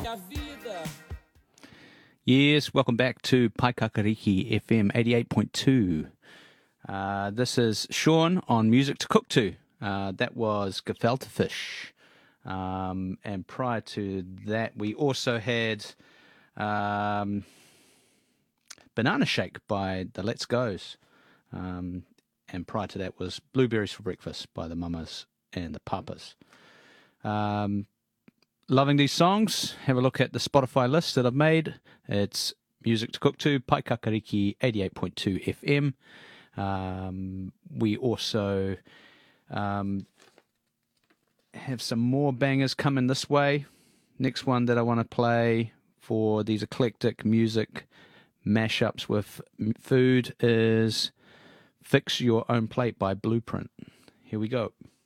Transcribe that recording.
Yes, welcome back to Paikakariki FM 88.2. This is Sean on Music to Cook To. That was Gefilte Fish. And prior to that, we also had Banana Shake by the Let's Goes. And prior to that was Blueberries for Breakfast by the Mamas and the Papas. Loving these songs. Have a look at the Spotify list that I've made. It's Music to Cook To, Paikakariki 88.2 FM. We also have some more bangers coming this way. Next one that I want to play for these eclectic music mashups with food is Fix Your Own Plate by Blueprint. Here we go.